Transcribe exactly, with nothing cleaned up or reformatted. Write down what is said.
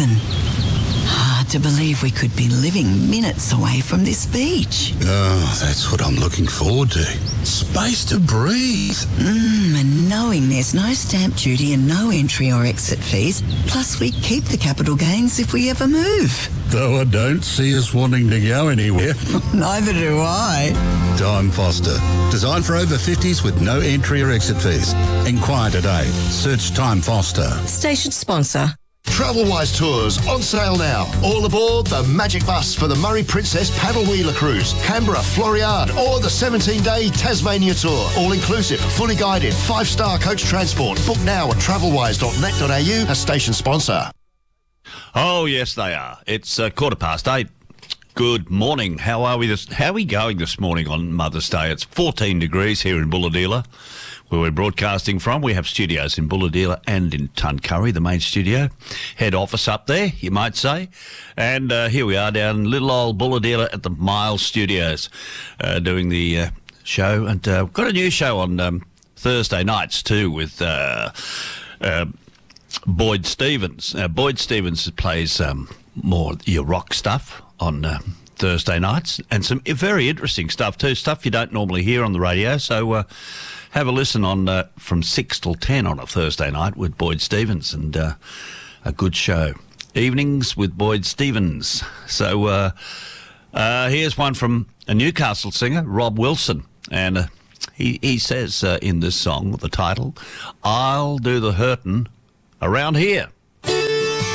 Listen, hard to believe we could be living minutes away from this beach. Oh, that's what I'm looking forward to. Space to breathe. Mmm, and knowing there's no stamp duty and no entry or exit fees, plus we keep the capital gains if we ever move. Though I don't see us wanting to go anywhere. Neither do I. Time Foster. Designed for over fifties with no entry or exit fees. Inquire today. Search Time Foster. Station sponsor. Travelwise Tours on sale now. All aboard the Magic Bus for the Murray Princess Paddle Wheeler Cruise, Canberra, Floriade, or the seventeen-day Tasmania Tour. All inclusive, fully guided, five-star coach transport. Book now at travelwise dot net dot a u, a station sponsor. Oh, yes, they are. It's uh, quarter past eight. Good morning. How are we this? How are we going this morning on Mother's Day? It's fourteen degrees here in Bulahdelah, where we're broadcasting from. We have studios in Bulahdelah and in Tuncurry, the main studio. Head office up there, you might say. And uh, here we are down in little old Bulahdelah at the Miles Studios, uh, doing the uh, show. And uh, we've got a new show on um, Thursday nights too with Uh, uh, Boyd Stevens. Uh, Boyd Stevens plays um, more your rock stuff on uh, Thursday nights, and some very interesting stuff too, stuff you don't normally hear on the radio. So uh, have a listen on uh, from six till ten on a Thursday night with Boyd Stevens, and uh, a good show. Evenings with Boyd Stevens. So uh, uh, here's one from a Newcastle singer, Rob Wilson, and uh, he, he says uh, in this song, the title, "I'll do the hurtin' around here."